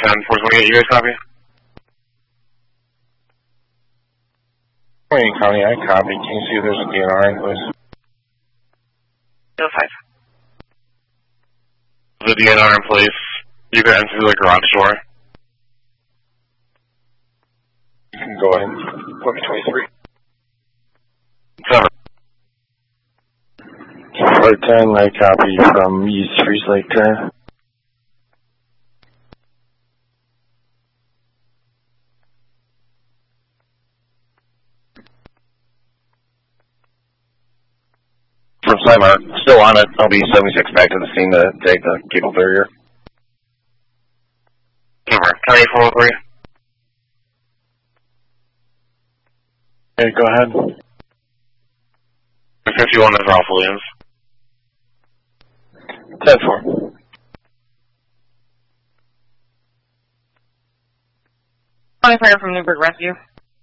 10-428, you guys copy? Wayne County, I copy. Can you see if there's a DNR in place? 05. The DNR in place. You can enter the garage door. You can go ahead. Book 23. 7. Flight 10, I copy from East Freeze Lake Drive. From Simon, still on it. I'll be 76 back to the scene to take the cable barrier. Over. County 403. Okay, go ahead. 51 is Ralph Williams. 10-4. Fire from Newburgh Rescue.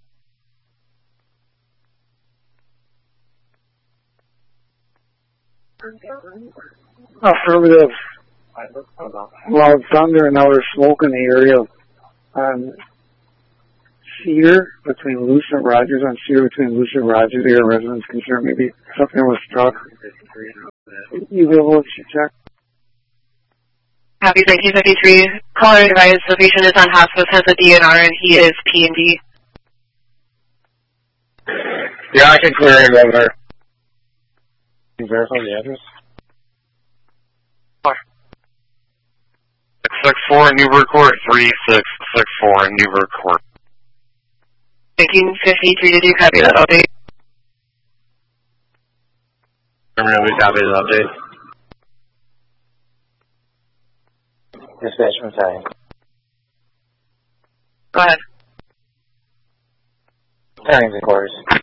Affirmative. Loud thunder and now there's smoke in the area on Cedar between Luce and Rogers. On Cedar between Luce and Rogers. The residents concerned maybe something was struck. You will able to check? Copy 1953. Caller advised the patient is on hospice, has a DNR, and he is P&D. Yeah, I can clear it over there. Can you verify the address? 664 Newburgh Court, 3664 Newburgh Court. 1953, did you copy that update? We copy the update. Dispatch from Italian. Go ahead. Italian's in quarters.